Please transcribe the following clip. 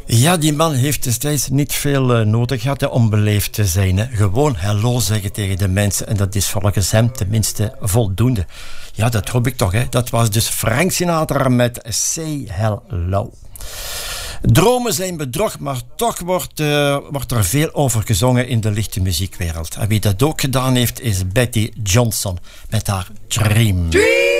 Ja, die man heeft destijds niet veel nodig gehad om beleefd te zijn. Hè. Gewoon hallo zeggen tegen de mensen. En dat is volgens hem tenminste voldoende. Ja, dat hoop ik toch. Hè. Dat was dus Frank Sinatra met Say Hello. Dromen zijn bedrog, maar toch wordt er veel over gezongen in de lichte muziekwereld. En wie dat ook gedaan heeft is Betty Johnson met haar Dream.